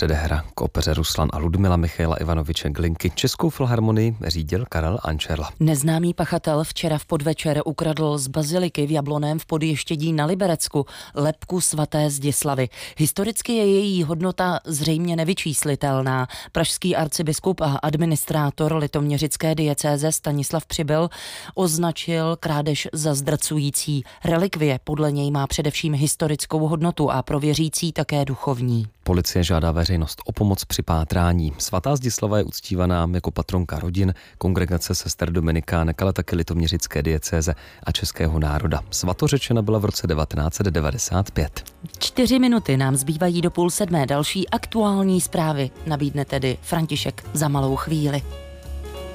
předehra k opeře Ruslan a Ludmila Michaila Ivanoviče Glinky. Českou filharmonii řídil Karel Ančerla. Neznámý pachatel včera v podvečer ukradl z baziliky v Jablonném v Podještědí na Liberecku lebku svaté Zdislavy. Historicky je její hodnota zřejmě nevyčíslitelná. Pražský arcibiskup a administrátor litoměřické diecéze Stanislav Přibyl označil krádež za zdrcující. Relikvie podle něj má především historickou hodnotu a pro věřící také duchovní. Policie žádá veřejnost o pomoc při pátrání. Svatá Zdislava je uctívaná jako patronka rodin, kongregace sester Dominikánek, ale taky litoměřické diecéze a českého národa. Svatořečena byla v roce 1995. 4 minuty nám zbývají do 6:30. Další aktuální zprávy nabídne tedy František za malou chvíli.